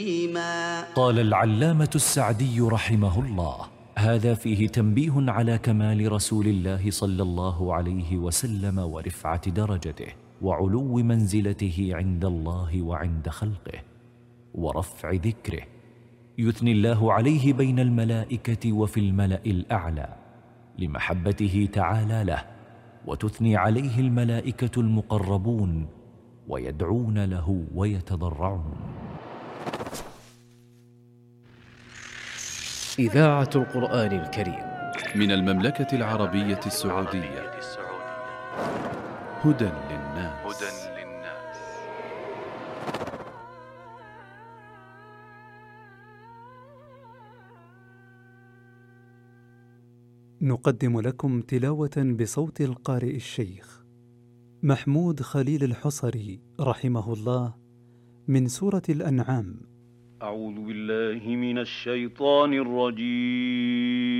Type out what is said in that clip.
قال العلامة السعدي رحمه الله: هذا فيه تنبيه على كمال رسول الله صلى الله عليه وسلم ورفعة درجته وعلو منزلته عند الله وعند خلقه ورفع ذكره. يثني الله عليه بين الملائكة وفي الملأ الأعلى لمحبته تعالى له، وتثني عليه الملائكة المقربون ويدعون له ويتضرعون. إذاعة القرآن الكريم من المملكة العربية السعودية. هدى للناس. نقدم لكم تلاوة بصوت القارئ الشيخ محمود خليل الحصري رحمه الله من سورة الأنعام. أعوذ بالله من الشيطان الرجيم.